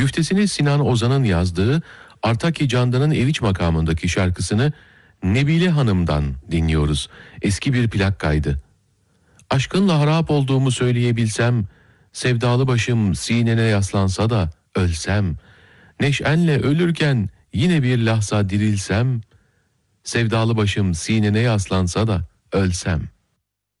Güftesini Sinan Ozan'ın yazdığı Artaki Candan'ın Eviç makamındaki şarkısını Nebile Hanım'dan dinliyoruz. Eski bir plak kaydı. Aşkınla harap olduğumu söyleyebilsem, sevdalı başım sinene yaslansa da ölsem, neşenle ölürken yine bir lahza dirilsem, sevdalı başım sinene yaslansa da ölsem.